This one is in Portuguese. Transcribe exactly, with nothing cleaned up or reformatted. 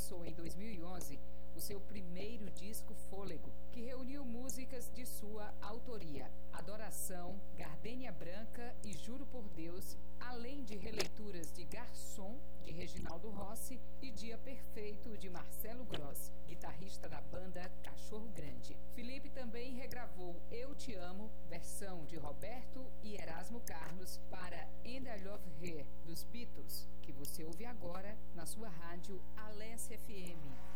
lançou em dois mil e onze o seu primeiro disco Fôlego, que reuniu músicas de sua autoria, Adoração, Gardênia Branca e Juro por Deus, além de releituras de Garçom, de Reginaldo Rossi, e Dia Perfeito, de Marcelo Gross, guitarrista da banda Cachorro Grande. Felipe também regravou Eu Te Amo, versão de Roberto e Erasmo Carlos, para And I Love Her, dos Beatles, que você ouve agora na sua rádio Alessia F M.